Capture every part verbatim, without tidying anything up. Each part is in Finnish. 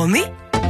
Suomi?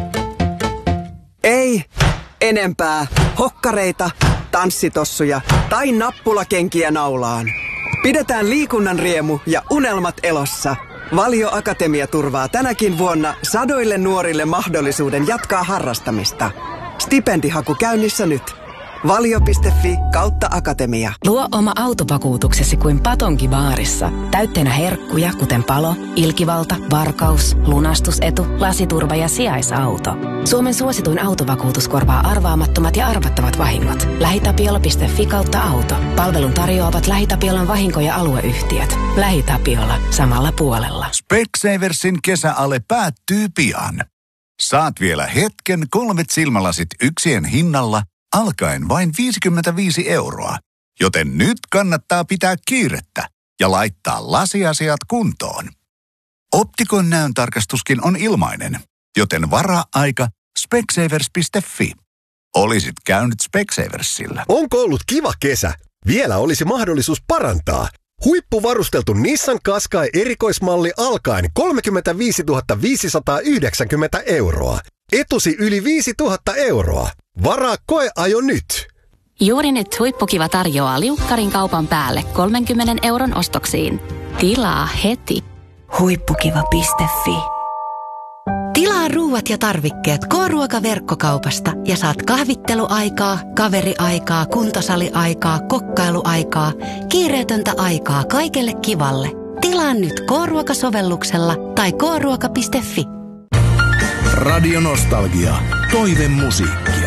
Ei enempää hokkareita, tanssitossuja tai nappulakenkiä naulaan. Pidetään liikunnan riemu ja unelmat elossa. Valio Akatemia turvaa tänäkin vuonna sadoille nuorille mahdollisuuden jatkaa harrastamista. Stipendihaku käynnissä nyt. valio piste fi kautta akatemia. Luo oma autovakuutuksesi kuin Patonki baarissa. Täytteenä herkkuja, kuten palo, ilkivalta, varkaus, lunastusetu, lasiturva ja sijaisauto. Suomen suosituin autovakuutus korvaa arvaamattomat ja arvattavat vahingot. lähitapiola piste fi kautta auto. Palvelun tarjoavat LähiTapiolan vahinko- ja alueyhtiöt. LähiTapiola. Samalla puolella. Specsaversin kesäale päättyy pian. Saat vielä hetken kolmet silmälasit yksien hinnalla alkaen vain viisikymmentäviisi euroa. Joten nyt kannattaa pitää kiirettä ja laittaa lasiasiat kuntoon. Optikon näöntarkastuskin on ilmainen, joten varaa aika specsavers piste fi. Olisit käynyt Specsaversilla. Onko ollut kiva kesä? Vielä olisi mahdollisuus parantaa. Huippuvarusteltu Nissan Qashqai erikoismalli alkaen kolmekymmentäviisituhatta viisisataayhdeksänkymmentä euroa. Etusi yli viisituhatta euroa. Varaa koeajo nyt. Juuri nyt Huippukiva tarjoaa liukkarin kaupan päälle kolmenkymmenen euron ostoksiin. Tilaa heti. Huippukiva piste fi. Tilaa ruuat ja tarvikkeet K-ruoka-verkkokaupasta ja saat kahvitteluaikaa, kaveriaikaa, kuntosaliaikaa, kokkailuaikaa, kiireetöntä aikaa kaikelle kivalle. Tilaa nyt K-ruoka-sovelluksella tai k ruoka piste fi. Radio Nostalgia. Toivemusiikkia.